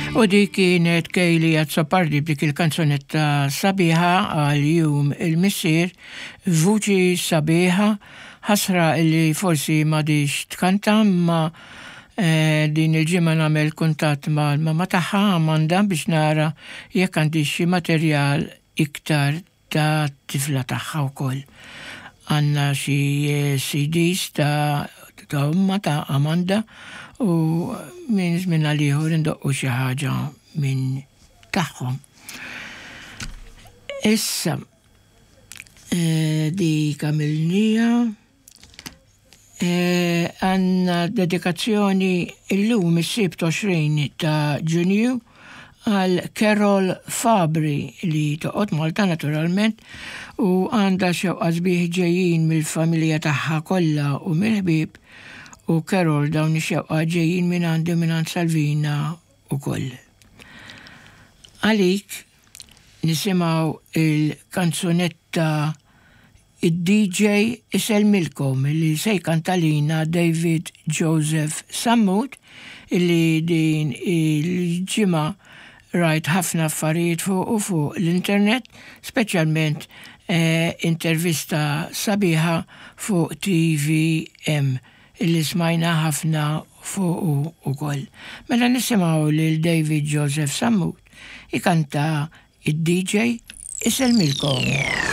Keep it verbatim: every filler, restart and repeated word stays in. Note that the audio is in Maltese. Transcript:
U dik kienet Kejli Azzopardi b'dik il-kanzunetta sabiħa għal-jum il-missier, vuċi sabiħa, ħasra illi forsi madix tkanta ma eh, din il-ġimma namel kuntat ma l-mama taħħa Amanda biex nara jekk għandix xi materjal iktar ta' tifla taħħa wkoll. Għanna xi C Ds ta' ta' umma ta' Amanda u minn żmien għal-ieħor indoqqu xi ħaġa minn tagħhom. Issa eh, di kamilnija għanna eh, dedikazzjoni illum is-sibt għoxrin ta' Ġunju għal Carol Fabri li toqgħod Malta naturalment u għandha xewqa sbieħ ġejjin mill-familja tagħha kollha u mill-ħbieb u Carol dawn ix-xewqa ġejjin minn għandi minn għand Salvina ukoll. Għalik nisimgħu il-kanzunetta id-D J iselmilkom li se jkantalina David Joseph Sammut illi din il-ġimgħa rajt ħafna affarijiet fuq u fuq l-internet, speċjalment eh, intervista sabiħa fuq T V M illi smajna ħafna fuq u koll. Mela nisimgħu lil David Joseph Sammut ikanta id-D J iselmilkom.